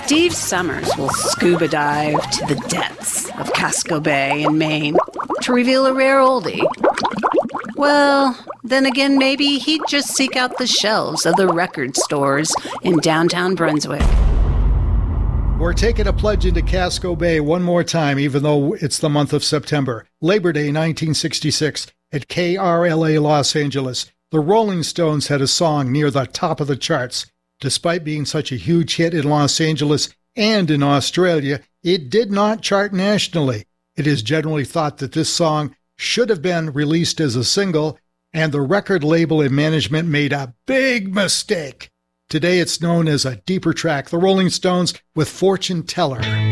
Steve Summers will scuba dive to the depths of Casco Bay in Maine to reveal a rare oldie. Well, then again, maybe he'd just seek out the shelves of the record stores in downtown Brunswick. We're taking a plunge into Casco Bay one more time, even though it's the month of September. Labor Day 1966 at KRLA Los Angeles. The Rolling Stones had a song near the top of the charts. Despite being such a huge hit in Los Angeles and in Australia, it did not chart nationally. It is generally thought that this song should have been released as a single, and the record label and management made a big mistake. Today it's known as a deeper track, the Rolling Stones with Fortune Teller.